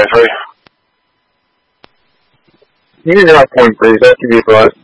2023. You can get out point 3, so that could be a plus.